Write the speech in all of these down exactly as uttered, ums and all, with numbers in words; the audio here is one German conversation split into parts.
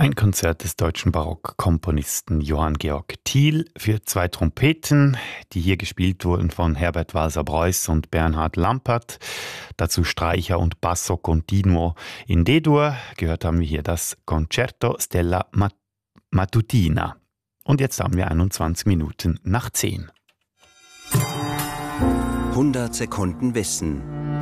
Ein Konzert des deutschen Barockkomponisten Johann Georg Thiel für zwei Trompeten, die hier gespielt wurden von Herbert Walser-Preuß und Bernhard Lampert. Dazu Streicher und Basso Continuo in D-Dur. Gehört haben wir hier das Concerto Stella Mat- Matutina. Und jetzt haben wir einundzwanzig Minuten nach zehn. hundert Sekunden Wissen.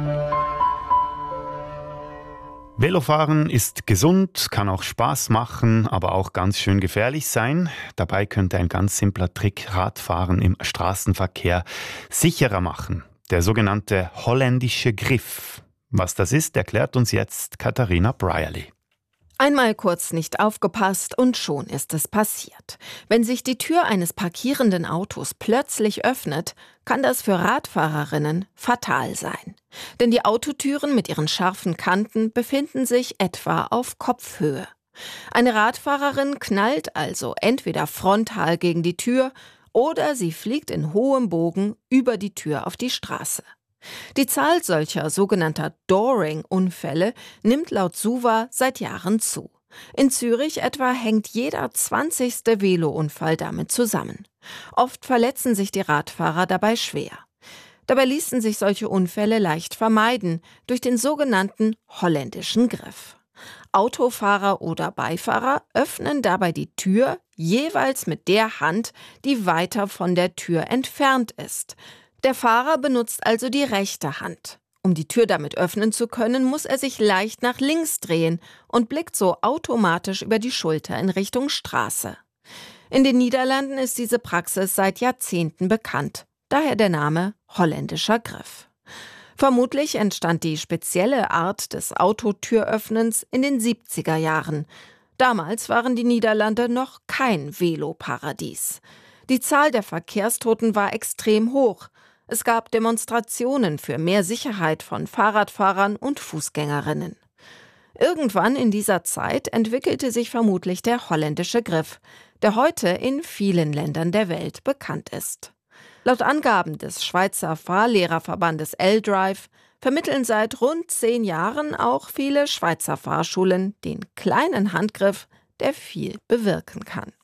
Velofahren ist gesund, kann auch Spaß machen, aber auch ganz schön gefährlich sein. Dabei könnte ein ganz simpler Trick Radfahren im Straßenverkehr sicherer machen. Der sogenannte holländische Griff. Was das ist, erklärt uns jetzt Katharina Brierley. Einmal kurz nicht aufgepasst und schon ist es passiert. Wenn sich die Tür eines parkierenden Autos plötzlich öffnet, kann das für Radfahrerinnen fatal sein. Denn die Autotüren mit ihren scharfen Kanten befinden sich etwa auf Kopfhöhe. Eine Radfahrerin knallt also entweder frontal gegen die Tür oder sie fliegt in hohem Bogen über die Tür auf die Straße. Die Zahl solcher sogenannter Dooring-Unfälle nimmt laut SUVA seit Jahren zu. In Zürich etwa hängt jeder zwanzigste Velounfall damit zusammen. Oft verletzen sich die Radfahrer dabei schwer. Dabei ließen sich solche Unfälle leicht vermeiden durch den sogenannten holländischen Griff. Autofahrer oder Beifahrer öffnen dabei die Tür jeweils mit der Hand, die weiter von der Tür entfernt ist. Der Fahrer benutzt also die rechte Hand. Um die Tür damit öffnen zu können, muss er sich leicht nach links drehen und blickt so automatisch über die Schulter in Richtung Straße. In den Niederlanden ist diese Praxis seit Jahrzehnten bekannt, daher der Name holländischer Griff. Vermutlich entstand die spezielle Art des Autotüröffnens in den siebziger Jahren. Damals waren die Niederlande noch kein Veloparadies. Die Zahl der Verkehrstoten war extrem hoch. Es gab Demonstrationen für mehr Sicherheit von Fahrradfahrern und Fußgängerinnen. Irgendwann in dieser Zeit entwickelte sich vermutlich der holländische Griff, der heute in vielen Ländern der Welt bekannt ist. Laut Angaben des Schweizer Fahrlehrerverbandes L-Drive vermitteln seit rund zehn Jahren auch viele Schweizer Fahrschulen den kleinen Handgriff, der viel bewirken kann.